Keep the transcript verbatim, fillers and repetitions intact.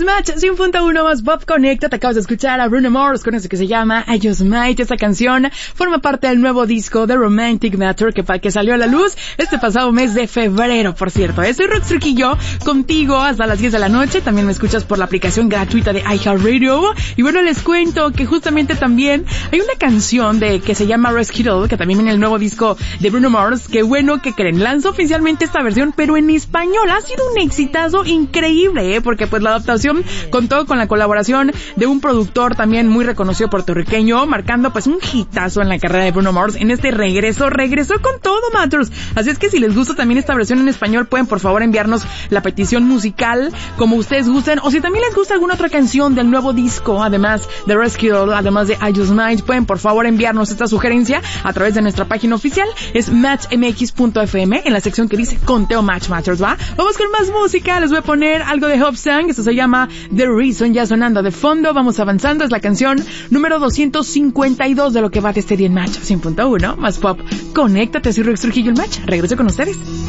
Es Match cien punto uno más Pop Connecta. Te acabas de escuchar a Bruno Mars con eso que se llama I Just Might. Esta canción forma parte del nuevo disco The Romantic Matter que, que salió a la luz este pasado mes de febrero, por cierto. Soy Rox Trujillo, contigo hasta las diez de la noche. También me escuchas por la aplicación gratuita de iHeartRadio. Y bueno, les cuento que justamente también hay una canción de que se llama Rescue Doll, que también viene en el nuevo disco de Bruno Mars. Qué bueno que creen. Lanzó oficialmente esta versión, pero en español. Ha sido un exitazo increíble, ¿eh? Porque pues la adaptación contó con la colaboración de un productor también muy reconocido puertorriqueño, marcando pues un hitazo en la carrera de Bruno Mars en este regreso, regresó con todo, Matters. Así es que si les gusta también esta versión en español, pueden por favor enviarnos la petición musical como ustedes gusten, o si también les gusta alguna otra canción del nuevo disco, además de Rescue Doll, además de I Just Might, pueden por favor enviarnos esta sugerencia a través de nuestra página oficial, es match m x punto f m, en la sección que dice Conteo Match Matters, ¿va? Vamos con más música, les voy a poner algo de Hope Song, esto se llama The Reason, ya sonando de fondo. Vamos avanzando, es la canción número doscientos cincuenta y dos de lo que va de este día en Match cien punto uno más Pop. Conéctate, soy Rox Trujillo en Match, regreso con ustedes.